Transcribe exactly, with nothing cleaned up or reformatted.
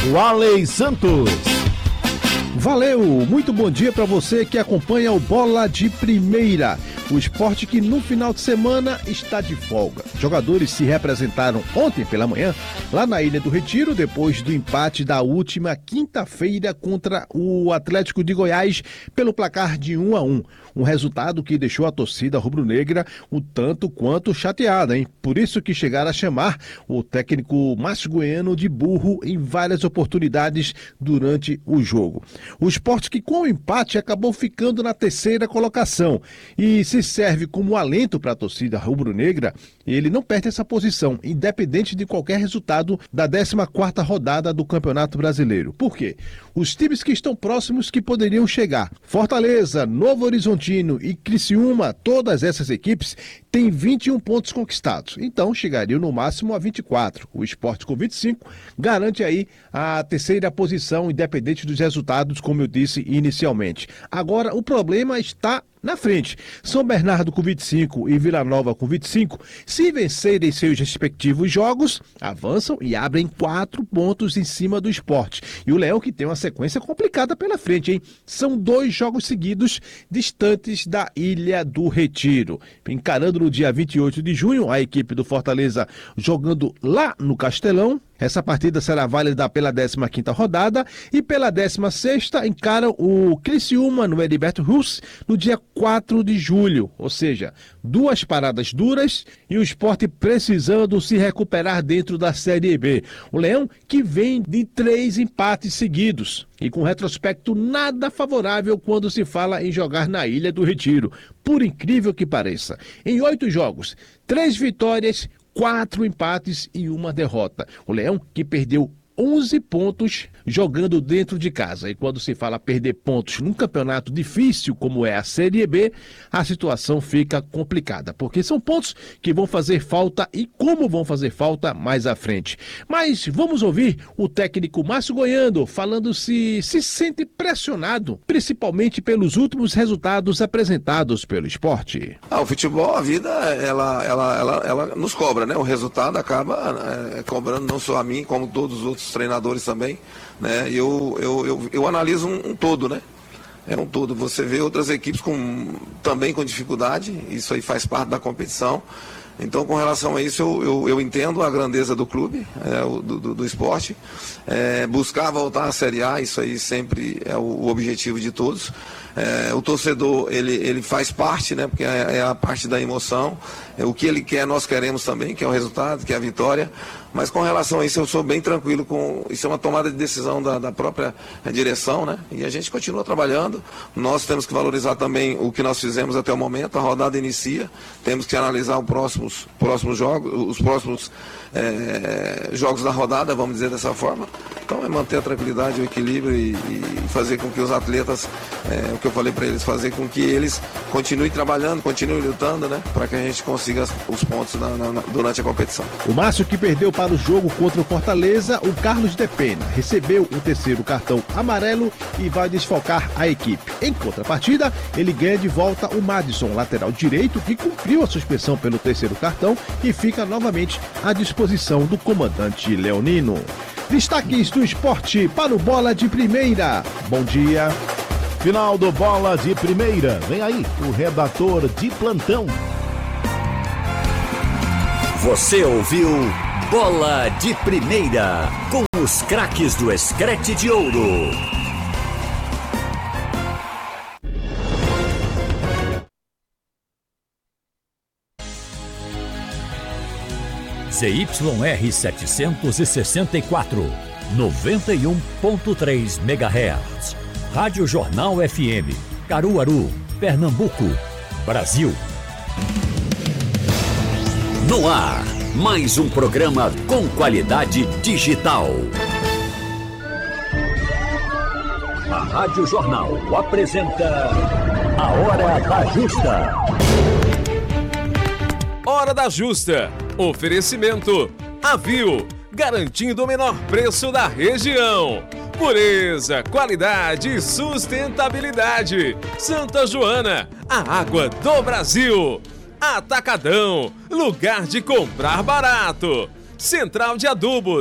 Walley Santos. Valeu, muito bom dia para você que acompanha o Bola de Primeira, o esporte que no final de semana está de folga. Jogadores se representaram ontem pela manhã lá na Ilha do Retiro, depois do empate da última quinta-feira contra o Atlético de Goiás pelo placar de um a um. Um resultado que deixou a torcida rubro-negra um tanto quanto chateada, hein? Por isso que chegaram a chamar o técnico Márcio Goiano de burro em várias oportunidades durante o jogo. O esporte que com o empate acabou ficando na terceira colocação e se serve como alento para a torcida rubro-negra, ele não perde essa posição, independente de qualquer resultado da décima quarta rodada do Campeonato Brasileiro. Por quê? Os times que estão próximos que poderiam chegar, Fortaleza, Novo Horizontino e Criciúma, todas essas equipes têm vinte e um pontos conquistados, então chegariam no máximo a vinte e quatro. O Sport com vinte e cinco garante aí a terceira posição, independente dos resultados, como eu disse inicialmente. Agora, o problema está na frente. São Bernardo com vinte e cinco e Vila Nova com vinte e cinco, se vencerem seus respectivos jogos, avançam e abrem quatro pontos em cima do Sport. E o Leão que tem uma sequência complicada pela frente, hein? São dois jogos seguidos distantes da Ilha do Retiro. Encarando no dia vinte e oito de junho, a equipe do Fortaleza jogando lá no Castelão. Essa partida será válida pela décima quinta rodada e pela décima sexta encara o Criciúma no Heriberto Rus no dia quatro de julho, ou seja, duas paradas duras e o Sport precisando se recuperar dentro da Série B. O Leão que vem de três empates seguidos e com retrospecto nada favorável quando se fala em jogar na Ilha do Retiro, por incrível que pareça. Em oito jogos, três vitórias, quatro empates e uma derrota. O Leão que perdeu onze pontos jogando dentro de casa. E quando se fala perder pontos num campeonato difícil como é a Série B, a situação fica complicada, porque são pontos que vão fazer falta e como vão fazer falta mais à frente. Mas vamos ouvir o técnico Márcio Goiano falando se se sente pressionado, principalmente pelos últimos resultados apresentados pelo Sport. Ah, o futebol, a vida, ela, ela, ela, ela nos cobra, né? O resultado acaba é, cobrando não só a mim, como todos os outros treinadores também, né? Eu, eu, eu, eu analiso um, um todo, né? É um todo. Você vê outras equipes com, também com dificuldade, isso aí faz parte da competição. Então, com relação a isso, eu, eu, eu entendo a grandeza do clube, é, do, do, do esporte. É, buscar voltar à Série A, isso aí sempre é o, o objetivo de todos. É, o torcedor, ele, ele faz parte, né? Porque é, é a parte da emoção. É, o que ele quer, nós queremos também, que é o resultado, que é a vitória. Mas com relação a isso, eu sou bem tranquilo com... Isso é uma tomada de decisão da, da própria direção, né? E a gente continua trabalhando. Nós temos que valorizar também o que nós fizemos até o momento. A rodada inicia. Temos que analisar os próximos, próximos jogos, os próximos é, jogos da rodada, vamos dizer dessa forma. Então é manter a tranquilidade, o equilíbrio e, e fazer com que os atletas, é, o que eu falei para eles, fazer com que eles continuem trabalhando, continuem lutando, né? Para que a gente consiga os pontos na, na, durante a competição. O Márcio que perdeu para o jogo contra o Fortaleza, o Carlos de Pena recebeu o terceiro cartão amarelo e vai desfalcar a equipe. Em contrapartida, ele ganha de volta o Madison, lateral direito, que cumpriu a suspensão pelo terceiro cartão e fica novamente à disposição do comandante leonino. Destaques do esporte para o Bola de Primeira. Bom dia. Final do Bola de Primeira. Vem aí o redator de plantão. Você ouviu Bola de Primeira com os craques do Escrete de Ouro. Z Y R setecentos e sessenta e quatro, noventa e um ponto três megahertz. Rádio Jornal F M, Caruaru, Pernambuco, Brasil. No ar, mais um programa com qualidade digital. A Rádio Jornal apresenta A Hora da Justa. Hora da Justa. Oferecimento Avil, garantindo o menor preço da região. Pureza, qualidade e sustentabilidade. Santa Joana, a água do Brasil. Atacadão, lugar de comprar barato. Central de Adubos.